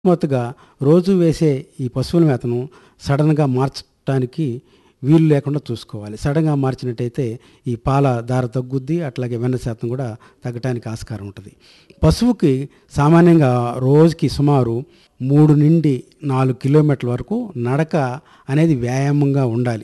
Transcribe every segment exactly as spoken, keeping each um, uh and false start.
అకస్మాత్తుగా రోజు వేసే ఈ పశువుల మేతను సడన్‌గా మార్చటానికి వీలు లేకుండా చూసుకోవాలి. సడన్‌గా మార్చినట్టయితే ఈ పాల ధార తగ్గుద్ది. అట్లాగే వెన్న శాతం కూడా తగ్గటానికి ఆస్కారం ఉంటది. పశువుకి సామాన్యంగా రోజుకి సుమారు మూడు నుండి నాలుగు కిలోమీటర్ల వరకు నడక అనేది వ్యాయామంగా ఉండాలి.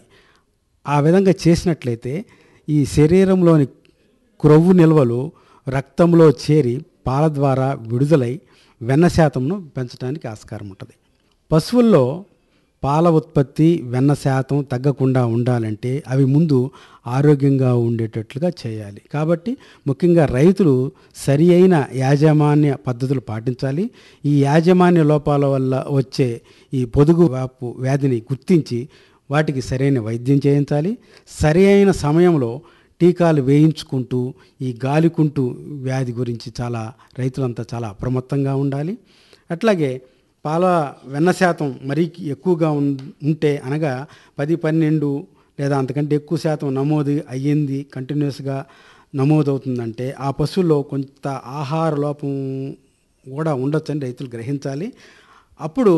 ఆ విధంగా చేసినట్లయితే ఈ శరీరంలోని క్రొవ్వు నిల్వలు రక్తంలో చేరి పాల ద్వారా విడుదలై వెన్న శాతంను పెంచడానికి ఆస్కారం ఉంటది. పశువుల్లో పాల ఉత్పత్తి, వెన్న శాతం తగ్గకుండా ఉండాలంటే అవి ముందు ఆరోగ్యంగా ఉండేటట్లుగా చేయాలి. కాబట్టి ముఖ్యంగా రైతులు సరి అయిన యాజమాన్య పద్ధతులు పాటించాలి. ఈ యాజమాన్య లోపాల వల్ల వచ్చే ఈ పొదుగు వాపు వ్యాధిని గుర్తించి వాటికి సరైన వైద్యం చేయించాలి. సరి అయిన సమయంలో టీకాలు వేయించుకుంటూ ఈ గాలికుంటు వ్యాధి గురించి చాలా రైతులంతా చాలా అప్రమత్తంగా ఉండాలి. అట్లాగే పాల వెన్న శాతం మరీ ఎక్కువగా ఉం ఉంటే అనగా పది, పన్నెండు లేదా అంతకంటే ఎక్కువ శాతం నమోదు అయ్యింది, కంటిన్యూస్‌గా నమోదవుతుందంటే ఆ పశువుల్లో కొంత ఆహార లోపం కూడా ఉండొచ్చని రైతులు గ్రహించాలి. అప్పుడు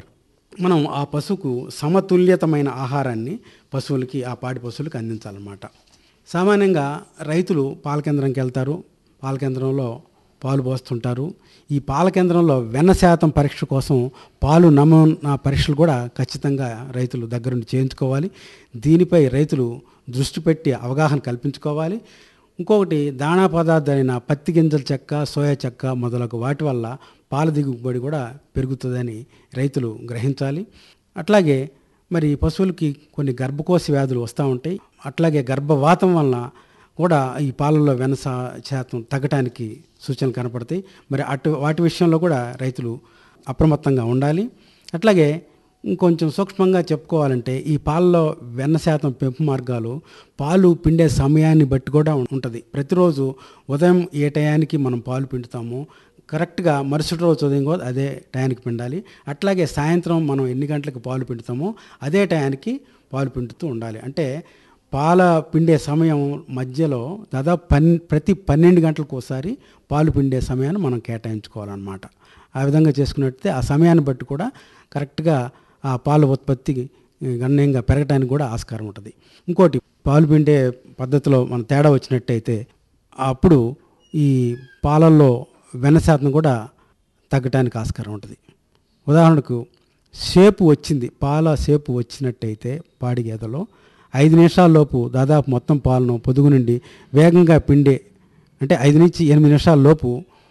మనం ఆ పశువుకు సమతుల్యతమైన ఆహారాన్ని పశువులకి ఆ పాడి పశువులకి అందించాలన్నమాట. సామాన్యంగా రైతులు పాల కేంద్రంకి వెళ్తారు. పాల కేంద్రంలో పాలు పోస్తుంటారు. ఈ పాల కేంద్రంలో వెన్న శాతం పరీక్ష కోసం పాలు నమూనా పరీక్షలు కూడా ఖచ్చితంగా రైతులు దగ్గరుండి చేయించుకోవాలి. దీనిపై రైతులు దృష్టి పెట్టి అవగాహన కల్పించుకోవాలి. ఇంకొకటి దాణా పదార్థాలైన పత్తి గింజల చెక్క, సోయా చెక్క మొదలగు వాటి వల్ల పాల దిగుబడి కూడా పెరుగుతుందని రైతులు గ్రహించాలి. అట్లాగే మరి పశువులకి కొన్ని గర్భకోశ వ్యాధులు వస్తూ ఉంటాయి. అట్లాగే గర్భవాతం వలన కూడా ఈ పాలల్లో వెన్న శా శాతం తగ్గటానికి సూచనలు కనపడతాయి. మరి అటు వాటి విషయంలో కూడా రైతులు అప్రమత్తంగా ఉండాలి. అట్లాగే ఇంకొంచెం సూక్ష్మంగా చెప్పుకోవాలంటే ఈ పాలలో వెన్న శాతం పెంపు మార్గాలు పాలు పిండే సమయాన్ని బట్టి కూడా ఉంటుంది. ప్రతిరోజు ఉదయం ఏ టయానికి మనం పాలు పిండుతామో కరెక్ట్గా మరుసటి రోజు ఉదయం కూడా అదే టయానికి పిండాలి. అట్లాగే సాయంత్రం మనం ఎన్ని గంటలకు పాలు పిండుతామో అదే టయానికి పాలు పిండుతూ ఉండాలి. అంటే పాల పిండే సమయం మధ్యలో దాదాపు పన్ ప్రతి పన్నెండు గంటలకు ఒకసారి పాలు పిండే సమయాన్ని మనం కేటాయించుకోవాలన్నమాట. ఆ విధంగా చేసుకున్నట్లయితే ఆ సమయాన్ని బట్టి కూడా కరెక్ట్గా ఆ పాల ఉత్పత్తి గణనీయంగా పెరగడానికి కూడా ఆస్కారం ఉంటుంది. ఇంకోటి పాలు పిండే పద్ధతిలో మన తేడా వచ్చినట్టయితే అప్పుడు ఈ పాలల్లో వెన్న శాతం కూడా తగ్గటానికి ఆస్కారం ఉంటుంది. ఉదాహరణకు సేపు వచ్చింది, పాల సేపు వచ్చినట్టయితే పాడి గేదెలో ఐదు నిమిషాల్లోపు దాదాపు మొత్తం పాలను పొదుగు నుండి వేగంగా పిండే అంటే ఐదు నుంచి ఎనిమిది నిమిషాల లోపు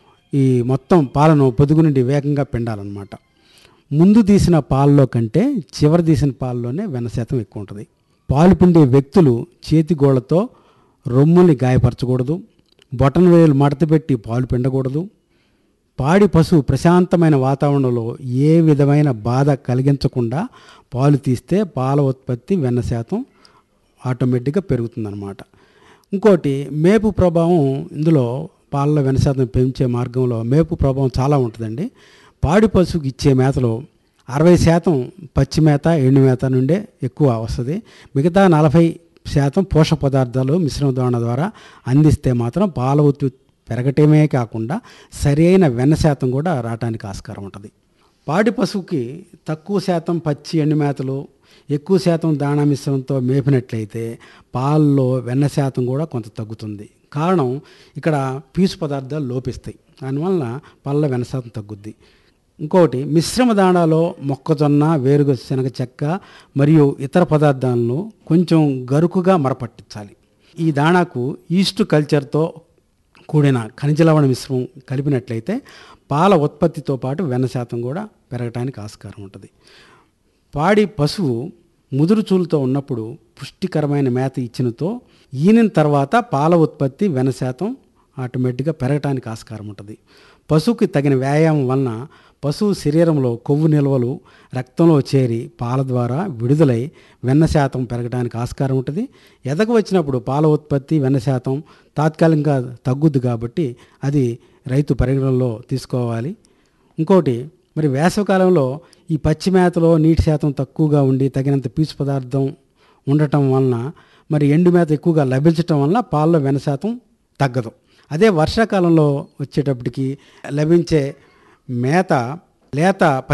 ఈ మొత్తం పాలను పొదుగు నుండి వేగంగా పిండాలన్నమాట. ముందు తీసిన పాలలో కంటే చివరి తీసిన పాలలోనే వెన్న శాతం ఎక్కువ ఉంటుంది. పాలు పిండే వ్యక్తులు చేతి గోళ్లతో రొమ్ముల్ని గాయపరచకూడదు. బొటన వేలు మడతపెట్టి పాలు పిండకూడదు. పాడి పశువు ప్రశాంతమైన వాతావరణంలో ఏ విధమైన బాధ కలిగించకుండా పాలు తీస్తే పాల ఉత్పత్తి వెన్న శాతం ఆటోమేటిక్గా పెరుగుతుందన్నమాట. ఇంకోటి మేపు ప్రభావం, ఇందులో పాలలో వెన్న శాతం పెంచే మార్గంలో మేపు ప్రభావం చాలా ఉంటుందండి. పాడి పశువుకి ఇచ్చే మేతలో అరవై శాతం పచ్చి మేత, ఎండు మేత నుండే ఎక్కువ వస్తుంది. మిగతా నలభై శాతం పోషక పదార్థాలు మిశ్రమ దాణా ద్వారా అందిస్తే మాత్రం పాల ఉత్పత్తి పెరగటమే కాకుండా సరి అయిన వెన్న శాతం కూడా రావటానికి ఆస్కారం ఉంటుంది. పాడి పశువుకి తక్కువ శాతం పచ్చి ఎండు మేతలు, ఎక్కువ శాతం దాణా మిశ్రమంతో మేపినట్లయితే పాలలో వెన్న శాతం కూడా కొంత తగ్గుతుంది. కారణం ఇక్కడ పీచు పదార్థాలు లోపిస్తాయి. దానివల్ల పాలలో వెన్న శాతం తగ్గుద్ది. ఇంకొకటి మిశ్రమ దాణాలో మొక్కజొన్న, వేరుగ శనగ చెక్క మరియు ఇతర పదార్థాలను కొంచెం గరుకుగా మరపట్టించాలి. ఈ దాణాకు ఈస్ట్ కల్చర్తో కూడిన ఖనిజ లవణ మిశ్రమం కలిపినట్లయితే పాల ఉత్పత్తితో పాటు వెన్న శాతం కూడా పెరగటానికి ఆస్కారం ఉంటుంది. పాడి పశువు ముదురు చూలుతో ఉన్నప్పుడు పుష్టికరమైన మేత ఇచ్చినతో ఈనిన తర్వాత పాల ఉత్పత్తి వెన్న శాతం ఆటోమేటిక్గా పెరగటానికి ఆస్కారం ఉంటుంది. పశువుకి తగిన వ్యాయామం వలన పశువు శరీరంలో కొవ్వు నిల్వలు రక్తంలో చేరి పాల ద్వారా విడుదలై వెన్న శాతం పెరగడానికి ఆస్కారం ఉంటుంది. ఎదగ వచ్చినప్పుడు పాల ఉత్పత్తి వెన్న శాతం తాత్కాలికంగా తగ్గుద్ది కాబట్టి అది రైతు పరిగణనలో తీసుకోవాలి. ఇంకోటి మరి వేసవికాలంలో ఈ పచ్చి మేతలో నీటి శాతం తక్కువగా ఉండి తగినంత పీచు పదార్థం ఉండటం వలన మరి ఎండు మేత ఎక్కువగా లభించటం వలన పాలలో వెన్న శాతం తగ్గదు. అదే వర్షాకాలంలో వచ్చేటప్పటికి లభించే మేత లేత